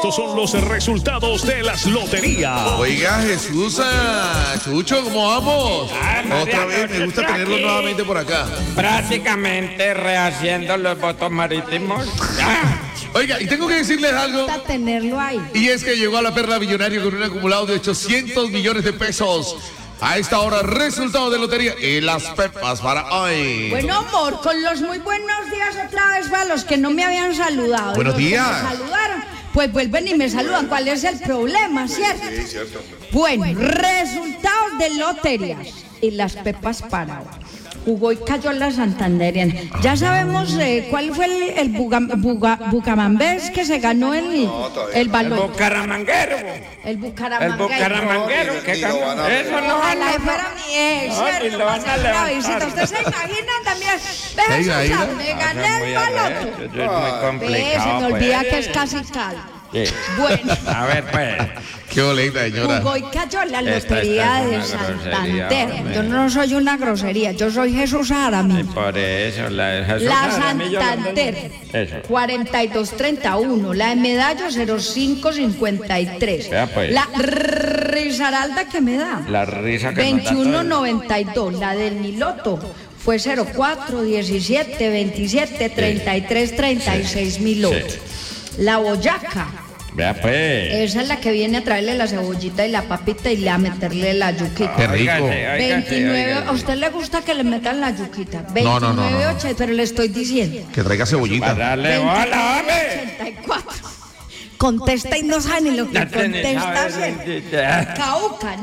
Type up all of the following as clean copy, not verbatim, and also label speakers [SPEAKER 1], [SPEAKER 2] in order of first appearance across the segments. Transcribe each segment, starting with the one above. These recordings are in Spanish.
[SPEAKER 1] Estos son los resultados de las loterías.
[SPEAKER 2] Oiga, Jesús, Chucho, ¿cómo vamos? Otra vez, me gusta tenerlo nuevamente por acá.
[SPEAKER 3] Prácticamente rehaciendo los votos marítimos.
[SPEAKER 2] Oiga, y tengo que decirles algo.
[SPEAKER 4] Tenerlo ahí.
[SPEAKER 2] Y es que llegó a la Perla Millonario con un acumulado de 800 millones de pesos. A esta hora, resultado de lotería y las pepas para hoy.
[SPEAKER 4] Bueno, amor, con los muy buenos días otra vez para los que no me habían saludado.
[SPEAKER 2] Buenos días.
[SPEAKER 4] Me saludaron, pues vuelven y me saludan. ¿Cuál es el problema, cierto?
[SPEAKER 2] Sí, cierto.
[SPEAKER 4] Bueno, resultados de loterías y las pepas para hoy. Jugó y cayó la Santanderiana. Ya sabemos cuál fue el Bucaramambés que se ganó el balón.
[SPEAKER 3] El Bucaramanguero.
[SPEAKER 4] El Bucaramanguero.
[SPEAKER 3] El Bucaramanguero. ¿Qué ganó? Eso no van a
[SPEAKER 4] fuera mi ex.
[SPEAKER 3] y lo van a levantar.
[SPEAKER 4] ¿Ustedes se imaginan también? Me gané el balón.
[SPEAKER 3] Es muy complicado.
[SPEAKER 4] Se me olvida
[SPEAKER 3] pues.
[SPEAKER 4] que es casi cal.
[SPEAKER 3] Sí.
[SPEAKER 4] Bueno.
[SPEAKER 3] A ver, pues.
[SPEAKER 2] Qué boleta, señora.
[SPEAKER 4] Jugó y cayó la
[SPEAKER 3] Esta
[SPEAKER 4] lotería
[SPEAKER 3] es
[SPEAKER 4] de
[SPEAKER 3] una
[SPEAKER 4] Santander.
[SPEAKER 3] grosería,
[SPEAKER 4] Yo no soy una grosería, yo soy Jesús Aramillo.
[SPEAKER 3] Por eso, la
[SPEAKER 4] Santander,
[SPEAKER 3] Eso.
[SPEAKER 4] 4231. La de Medallo, 0553.
[SPEAKER 3] Vea, pues.
[SPEAKER 4] La Risaralda que me da,
[SPEAKER 3] La risa que nos da todo.
[SPEAKER 4] 2192. La del Niloto fue 04, 17, 27, 33, 36 Miloto.
[SPEAKER 3] Sí.
[SPEAKER 4] La Boyaca.
[SPEAKER 3] Vea, pues.
[SPEAKER 4] Esa es la que viene a traerle la cebollita y la papita y a meterle la yuquita.
[SPEAKER 2] Qué rico.
[SPEAKER 4] 29, ¿a usted le gusta que le metan la yuquita?
[SPEAKER 2] No.
[SPEAKER 4] 29.8, pero le estoy diciendo.
[SPEAKER 2] Que traiga cebollita.
[SPEAKER 3] Para darle bola, hombre.
[SPEAKER 4] 84. Contesta y no sabe ni lo que
[SPEAKER 3] Ya tiene,
[SPEAKER 4] contesta.
[SPEAKER 3] ¿sabes?
[SPEAKER 4] Cauca,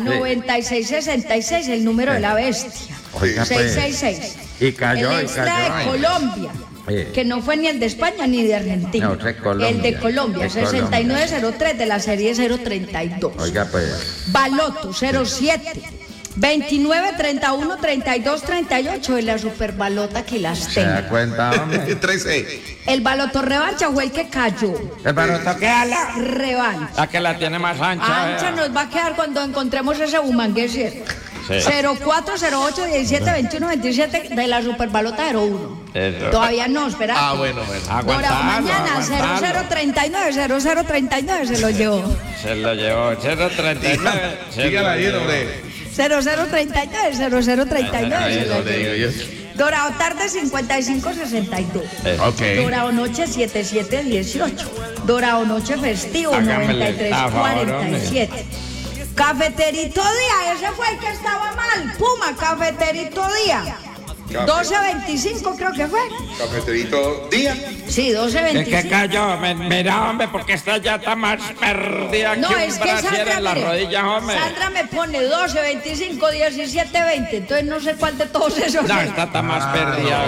[SPEAKER 4] 9666, el número de la bestia.
[SPEAKER 2] Oiga, pues.
[SPEAKER 4] 666.
[SPEAKER 3] Y cayó,
[SPEAKER 4] El
[SPEAKER 3] y
[SPEAKER 4] extra
[SPEAKER 3] cayó.
[SPEAKER 4] de Colombia. Que no fue ni el de España ni de Argentina.
[SPEAKER 3] No, de Colombia.
[SPEAKER 4] El de Colombia,
[SPEAKER 3] De Colombia.
[SPEAKER 4] 6903 de la serie 032.
[SPEAKER 3] Oiga, pues.
[SPEAKER 4] Baloto 07 29 31 32 38 de la superbalota que las
[SPEAKER 3] ¿Se
[SPEAKER 4] tengo.
[SPEAKER 3] da cuenta, hombre?
[SPEAKER 2] 13.
[SPEAKER 4] El baloto revancha fue el que cayó.
[SPEAKER 3] El baroto que ala.
[SPEAKER 4] Revancha.
[SPEAKER 3] La que la tiene más ancha.
[SPEAKER 4] Ancha nos va a quedar cuando encontremos ese bumangue, ¿cierto?
[SPEAKER 3] Sí.
[SPEAKER 4] 04 08 17 21 27 de la superbalota 01.
[SPEAKER 3] Eso.
[SPEAKER 4] Todavía no, espera.
[SPEAKER 2] Bueno.
[SPEAKER 4] Ahora mañana 0039 0039 se lo llevó.
[SPEAKER 3] Se lo llevó. 039.
[SPEAKER 2] Dígala bien, hombre.
[SPEAKER 4] 0039 0039 se lo llevó.
[SPEAKER 2] Yo.
[SPEAKER 4] Dorado tarde 5562.
[SPEAKER 2] Ok.
[SPEAKER 4] Dorado noche 7718. Dorado noche festivo
[SPEAKER 3] Hágamele el favor,
[SPEAKER 4] 9347. Cafeterito Día, ese fue el que estaba mal. Puma, Cafeterito Día. 1225 creo que fue.
[SPEAKER 2] Cafeterito Día.
[SPEAKER 4] Sí,
[SPEAKER 3] ¿En qué
[SPEAKER 4] 1225.
[SPEAKER 3] cayó? Mira, hombre, porque esta ya está más perdida
[SPEAKER 4] No,
[SPEAKER 3] que
[SPEAKER 4] es
[SPEAKER 3] un
[SPEAKER 4] que
[SPEAKER 3] brasier
[SPEAKER 4] Sandra,
[SPEAKER 3] en la
[SPEAKER 4] mire,
[SPEAKER 3] rodilla, hombre.
[SPEAKER 4] Sandra me pone 12, 25, 17, 20. Entonces no sé cuál de todos esos.
[SPEAKER 3] No,
[SPEAKER 4] es.
[SPEAKER 3] esta está más perdida.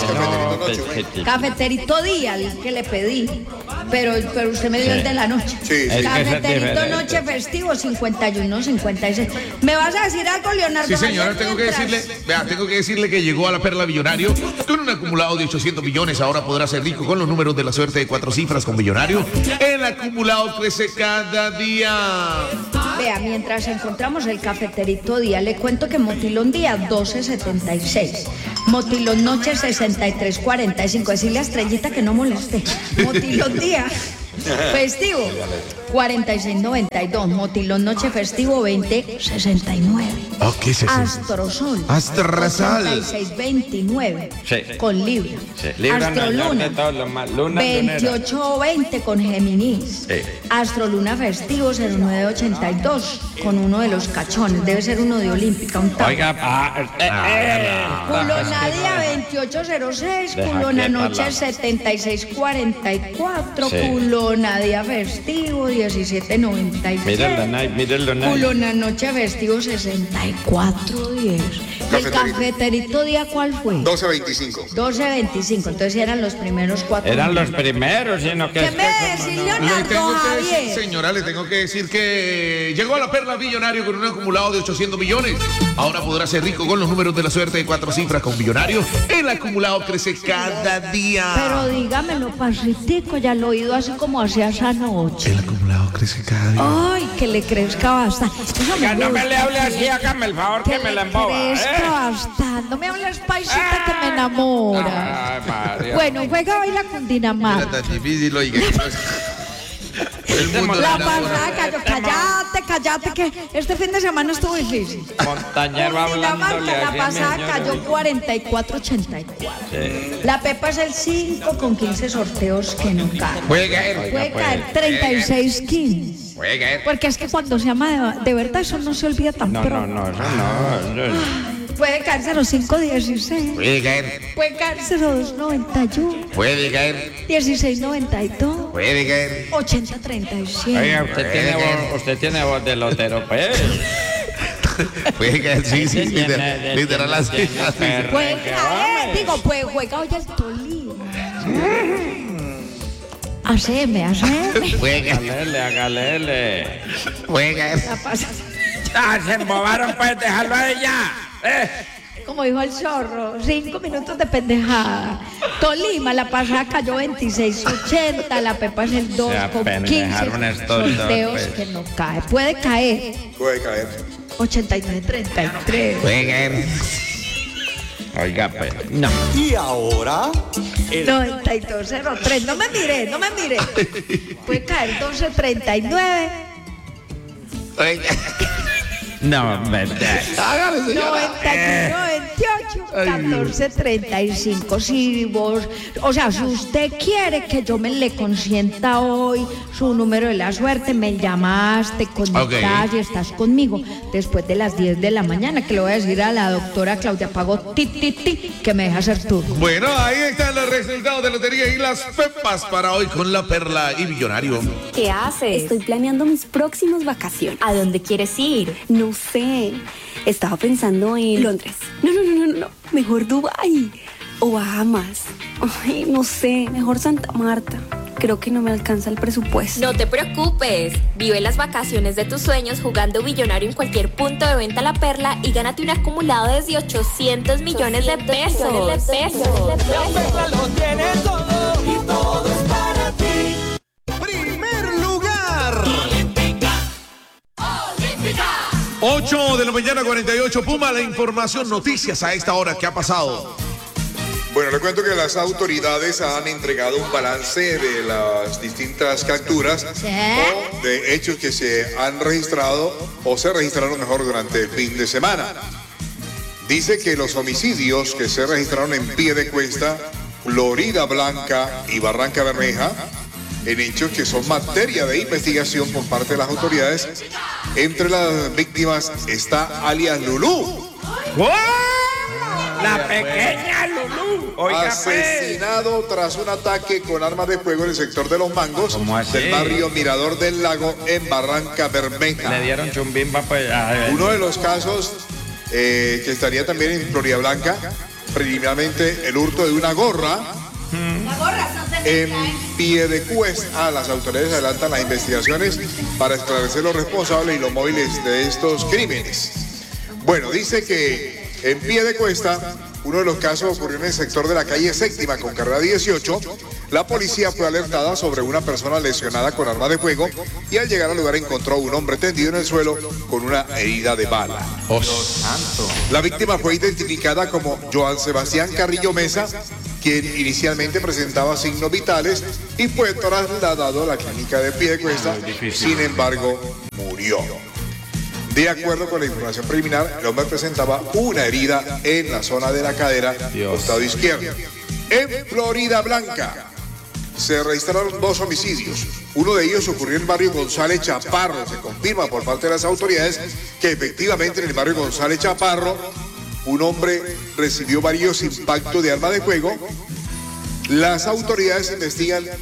[SPEAKER 2] no.
[SPEAKER 4] Cafeterito Día, el que le pedí. Pero usted me dio el de la noche.
[SPEAKER 2] Sí.
[SPEAKER 3] Es que ese es
[SPEAKER 4] Cafeterito
[SPEAKER 3] diferente.
[SPEAKER 4] Noche Festivo 51, 56. ¿Me vas a decir algo, Leonardo?
[SPEAKER 2] Sí, señora,
[SPEAKER 4] Mayer,
[SPEAKER 2] tengo que
[SPEAKER 4] mientras?
[SPEAKER 2] decirle que llegó a la Perla Millonario con un acumulado de 800 millones. Ahora podrá ser rico con los números de la suerte de 4 cifras con Millonario. El acumulado crece cada día.
[SPEAKER 4] Vea, mientras encontramos el Cafeterito Día, le cuento que Motilón Día 1276. Motilón Noche 6345. Decirle a Estrellita que no moleste. Motilón Día Festivo 4692. Motilón Noche Festivo 2069.
[SPEAKER 2] ¿Qué es eso?
[SPEAKER 4] Astrosol
[SPEAKER 2] Astrosol.
[SPEAKER 4] 8629
[SPEAKER 3] Sí.
[SPEAKER 4] con Libra.
[SPEAKER 3] Sí, Libra no,
[SPEAKER 4] Astroluna
[SPEAKER 3] de todos los más. Luna
[SPEAKER 4] 2820 con Géminis.
[SPEAKER 3] Sí.
[SPEAKER 4] Astroluna Festivo 0982 con uno de los cachones. Debe ser uno de Olímpica, un tal.
[SPEAKER 3] Oiga,
[SPEAKER 4] Culona Día 2806,
[SPEAKER 3] Deja
[SPEAKER 4] Culona
[SPEAKER 3] quieta
[SPEAKER 4] Noche
[SPEAKER 3] la-
[SPEAKER 4] 7644,
[SPEAKER 3] Sí.
[SPEAKER 4] Culona Día Festivo 1796.
[SPEAKER 3] mire el donay.
[SPEAKER 4] Culona Noche Festivo 6410. ¿El Cafeterito Día cuál fue?
[SPEAKER 2] 1225.
[SPEAKER 4] 1225, entonces eran los primeros 4.
[SPEAKER 3] Eran los primeros, sino que.
[SPEAKER 4] ¿Qué
[SPEAKER 3] es
[SPEAKER 4] me
[SPEAKER 3] que
[SPEAKER 4] decís,
[SPEAKER 3] como no-
[SPEAKER 2] Le
[SPEAKER 4] Leonardo
[SPEAKER 2] tengo que decir,
[SPEAKER 4] Javier?
[SPEAKER 2] señora, le tengo que decir que llegó a la Perla Millonario con un acumulado de 800 millones. Ahora podrá ser rico con los números de la suerte de 4 cifras con Millonario. El acumulado crece cada día.
[SPEAKER 4] Pero dígamelo, pasitico, ya lo he oído así como hacía esa noche.
[SPEAKER 2] El acumulado crece cada día.
[SPEAKER 4] Ay, que le crezca bastante. Eso
[SPEAKER 3] Oiga, no me
[SPEAKER 4] gusta.
[SPEAKER 3] le hable así, hágame el favor que me la emboba.
[SPEAKER 4] crezca bastante. No me hables paisita que me enamora.
[SPEAKER 3] Ay, María.
[SPEAKER 4] Bueno, juega hoy la Cundinamarca.
[SPEAKER 2] Era tan difícil, oiga.
[SPEAKER 4] La pasada cayó, cállate, que este fin de semana estuvo difícil.
[SPEAKER 3] Montañero hablándole
[SPEAKER 4] La
[SPEAKER 3] así,
[SPEAKER 4] pasada
[SPEAKER 3] señora.
[SPEAKER 4] cayó 44.84. La Pepa es el 5 con 15 sorteos que no caen.
[SPEAKER 2] Puede caer.
[SPEAKER 4] Puede caer 36.15.
[SPEAKER 2] Puede caer.
[SPEAKER 4] Porque es que cuando se llama de verdad eso no se olvida tan pronto.
[SPEAKER 3] No, eso no.
[SPEAKER 4] Puede caer 0516.
[SPEAKER 2] Puede caer.
[SPEAKER 4] Puede caer 0291.
[SPEAKER 2] Puede caer.
[SPEAKER 4] 1692.
[SPEAKER 2] Puede caer.
[SPEAKER 4] 8037.
[SPEAKER 3] Oiga, usted tiene voz de lotero, pues.
[SPEAKER 2] Puede caer, sí, literal así.
[SPEAKER 4] Puede caer, digo, puede juega hoy el Tolima. Haceme.
[SPEAKER 2] Puede caer.
[SPEAKER 3] Hágale.
[SPEAKER 2] Puede caer.
[SPEAKER 4] La pasa.
[SPEAKER 3] Se embobaron, pues, déjalo a ella.
[SPEAKER 4] Como dijo el zorro, 5 minutos de pendejada. Tolima, la pasada cayó 26.80, la Pepa es el 2 con 15
[SPEAKER 3] apendejaron estos dos,
[SPEAKER 4] sorteos
[SPEAKER 3] pues.
[SPEAKER 4] que no cae. Puede caer
[SPEAKER 5] Puede caer.
[SPEAKER 4] 89.33.
[SPEAKER 2] Puede caer.
[SPEAKER 3] Oiga, pues. No.
[SPEAKER 6] Y ahora,
[SPEAKER 4] 92.03. No me mire. Puede caer 12.39.
[SPEAKER 2] Puede caer.
[SPEAKER 3] No, verdad.
[SPEAKER 2] Hágale, señora.
[SPEAKER 4] 91, 28, 14.35. Si vos, o sea, si usted quiere que yo me le consienta hoy su número de la suerte, me llamas, te conectas y estás conmigo después de las 10 de la mañana, que le voy a decir a la doctora Claudia Pago que me deja hacer turno.
[SPEAKER 2] Bueno, ahí están los resultados de lotería y las pepas para hoy con la Perla y Millonario.
[SPEAKER 7] ¿Qué haces?
[SPEAKER 8] Estoy planeando mis próximas vacaciones.
[SPEAKER 7] ¿A dónde quieres ir?
[SPEAKER 8] No sé. Estaba pensando en Londres. No. Mejor Dubái. O Bahamas. Ay, no sé. Mejor Santa Marta. Creo que no me alcanza el presupuesto.
[SPEAKER 7] No te preocupes. Vive las vacaciones de tus sueños jugando Billonario en cualquier punto de venta La Perla y gánate un acumulado desde 800 millones de pesos.
[SPEAKER 6] La Perla lo tiene todo y todo es para ti. Primer lugar.
[SPEAKER 2] 8 de la mañana, 48. Puma, la información, noticias a esta hora. ¿Qué ha pasado?
[SPEAKER 5] Bueno, le cuento que las autoridades han entregado un balance de las distintas capturas o de hechos que se han registrado o se registraron mejor durante el fin de semana. Dice que los homicidios que se registraron en Piedecuesta, Florida Blanca y Barranca Bermeja, en hechos que son materia de investigación por parte de las autoridades, entre las víctimas está alias Lulú.
[SPEAKER 3] La pequeña Lulú. Oiga,
[SPEAKER 5] Asesinado tras un ataque con armas de fuego en el sector de Los Mangos,
[SPEAKER 3] ¿Cómo así?
[SPEAKER 5] del barrio Mirador del Lago, en Barranca Bermeja.
[SPEAKER 3] Le dieron chumbimba, pues.
[SPEAKER 5] Uno de los casos que estaría también en Florida Blanca, preliminarmente el hurto de una gorra. En Piedecuesta, las autoridades adelantan las investigaciones para esclarecer los responsables y los móviles de estos crímenes. Bueno, dice que en Piedecuesta, uno de los casos ocurrió en el sector de la calle Séptima con carrera 18. La policía fue alertada sobre una persona lesionada con arma de fuego y al llegar al lugar encontró a un hombre tendido en el suelo con una herida de bala. La víctima fue identificada como Joan Sebastián Carrillo Mesa, quien inicialmente presentaba signos vitales y fue trasladado a la clínica de Piedecuesta. Sin embargo, murió. De acuerdo con la información preliminar, el hombre presentaba una herida en la zona de la cadera, costado izquierdo. En Florida Blanca se registraron 2 homicidios. Uno de ellos ocurrió en el barrio González Chaparro. Se confirma por parte de las autoridades que efectivamente en el barrio González Chaparro un hombre recibió varios impactos de arma de fuego. Las autoridades investigan